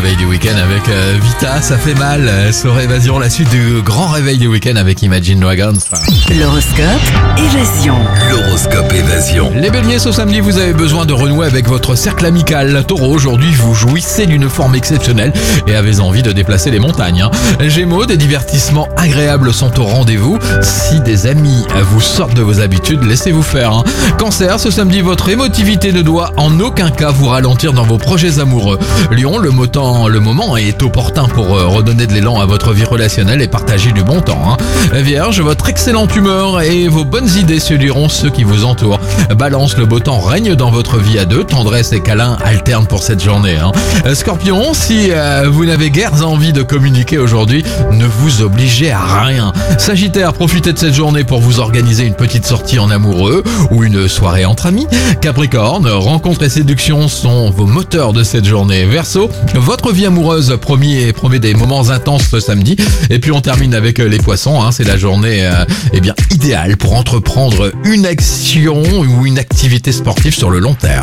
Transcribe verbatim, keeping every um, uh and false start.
réveil du week-end avec euh, Vita, ça fait mal. Euh, sur Évasion, la suite du grand réveil du week-end avec Imagine Dragons. L'horoscope Évasion. L'horoscope Évasion. Les béliers, ce samedi, vous avez besoin de renouer avec votre cercle amical. Taureau, aujourd'hui, vous jouissez d'une forme exceptionnelle et avez envie de déplacer les montagnes. hein. Gémeaux, des divertissements agréables sont au rendez-vous. Si des amis vous sortent de vos habitudes, laissez-vous faire. hein. Cancer, ce samedi, votre émotivité ne doit en aucun cas vous ralentir dans vos projets amoureux. Lion, le, motant, le moment est opportun pour euh, redonner de l'élan à votre vie relationnelle et partager du bon temps. hein. Vierge, votre excellente humeur et vos bonnes idées séduiront ceux qui vous entourent. Balance, le beau temps règne dans votre vie à deux, tendresse et câlins alternent pour cette journée. hein. Scorpion, si euh, vous n'avez guère envie de communiquer aujourd'hui, ne vous obligez à rien. Sagittaire, profitez de cette journée pour vous organiser une petite sortie en amoureux ou une soirée entre amis. Capricorne, rencontres et séductions sont vos moteurs de cette journée. Verseau, votre vie amoureuse promet, promet des moments intenses ce samedi. Et puis on termine avec les poissons, hein, c'est la journée euh, eh bien idéale pour entreprendre une action ou une activité sportive sur le long terme.